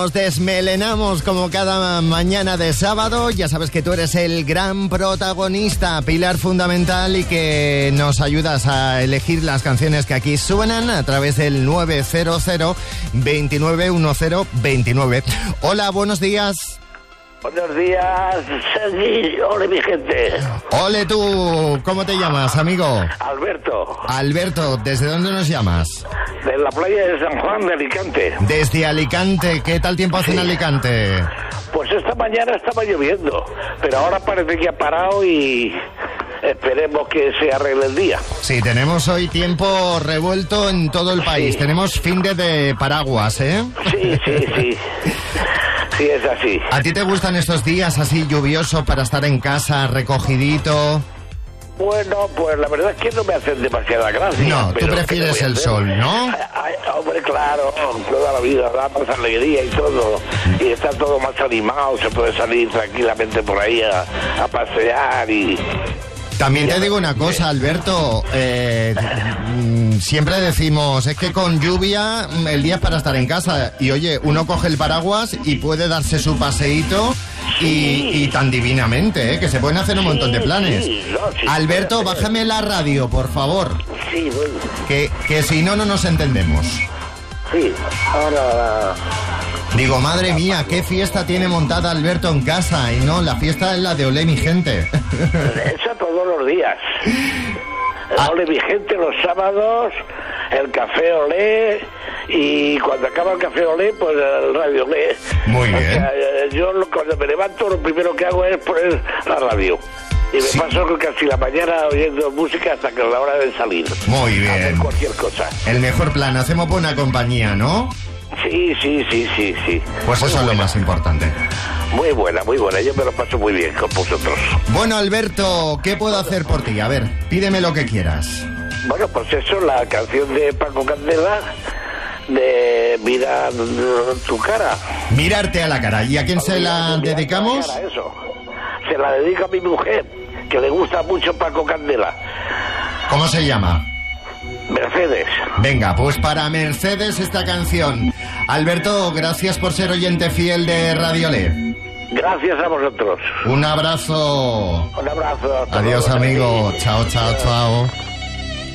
Nos desmelenamos como cada mañana de sábado. Ya sabes que tú eres el gran protagonista, pilar fundamental, y que nos ayudas a elegir las canciones que aquí suenan a través del 900-2910-29. Hola, buenos días. Buenos días, Sergi. Ole, mi gente. Ole tú, ¿cómo te llamas, amigo? Alberto. Alberto, ¿desde dónde nos llamas? De la playa de San Juan de Alicante. Desde Alicante, ¿qué tal tiempo hace en Alicante? Pues esta mañana estaba lloviendo, pero ahora parece que ha parado y esperemos que se arregle el día. Sí, tenemos hoy tiempo revuelto en todo el país. Sí. Tenemos fin de paraguas, ¿eh? Sí. Sí, es así. ¿A ti te gustan estos días así lluviosos para estar en casa, recogidito? Bueno, pues la verdad es que no me hacen demasiada gracia. No, tú prefieres el sol, ¿no? Ay, hombre, claro, toda la vida da más alegría y todo. Y está todo más animado, se puede salir tranquilamente por ahí a pasear y... También te digo una cosa, Alberto, siempre decimos, es que con lluvia el día es para estar en casa, y oye, uno coge el paraguas y puede darse su paseíto y tan divinamente, que se pueden hacer un montón de planes. Sí, Alberto, bájame la radio, por favor, Sí, bueno. que si no, no nos entendemos. Sí, ahora... Digo, madre mía, qué fiesta tiene montada Alberto en casa, y no, la fiesta es la de Olé, mi gente. Eso todos los días. Ole, mi gente, los sábados, el café Olé, y cuando acaba el café Olé, pues el radio Olé. Muy bien. O sea, yo cuando me levanto lo primero que hago es poner la radio. Y me paso casi la mañana oyendo música hasta que es la hora de salir. Muy bien. Hacer cualquier cosa. El mejor plan, hacemos buena compañía, ¿no? Sí. Pues muy eso es lo más importante. Muy buena. Yo me lo paso muy bien con vosotros. Bueno, Alberto, ¿qué puedo hacer por ti? A ver, pídeme lo que quieras. Bueno, pues eso, la canción de Paco Candela, de Mira tu cara. Mirarte a la cara. ¿Y a quién se la dedicamos? Cara, eso. Se la dedico a mi mujer, que le gusta mucho Paco Candela. ¿Cómo se llama? Mercedes. Venga, pues para Mercedes esta canción. Alberto, gracias por ser oyente fiel de Radio Olé. Gracias a vosotros. Un abrazo. Un abrazo. Hasta Adiós, luego. amigo. Chao.